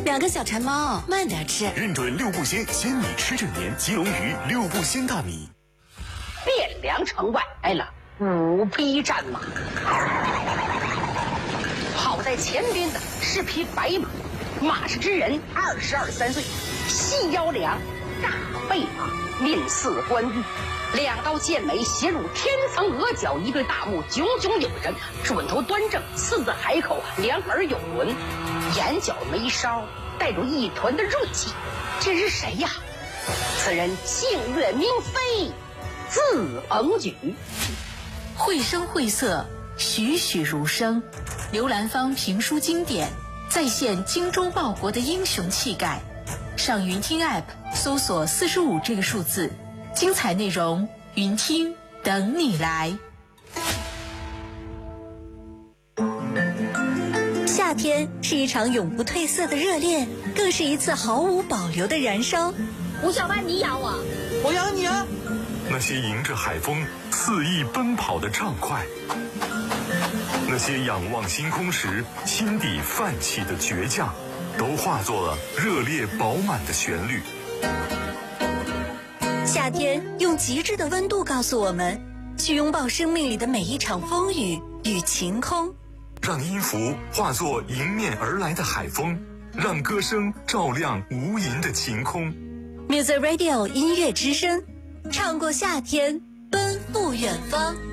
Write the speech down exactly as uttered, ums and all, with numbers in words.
两个小馋猫，慢点吃。 认准六步鲜，鲜米吃整年。吉隆鱼六步鲜大米。 汴梁城外来了五匹战马，跑在前边的是匹白马，马氏之人二十二三岁，细腰梁，大背马，面似冠玉，两刀剑眉斜入天层额角，一对大目炯炯有神，准头端正，四字海口，两耳有轮，眼角眉梢带着一团的锐气。这是谁呀？此人姓岳名飞，字鹏举。 绘声绘色，栩栩如生，刘兰芳评书经典，再现荆州报国的英雄气概。上云听 App 搜索四十五这个数字，精彩内容云听等你来。 夏天是一场永不褪色的热恋，更是一次毫无保留的燃烧。 吴小曼，你养我， 我养你啊！ 那些迎着海风肆意奔跑的畅快，那些仰望星空时心底泛起的倔强，都化作了热烈饱满的旋律。 夏天用极致的温度告诉我们，去拥抱生命里的每一场风雨与晴空， 让音符化作迎面而来的海风，让歌声照亮无垠的晴空。 Music Radio 音乐之声，唱过夏天，奔赴远方。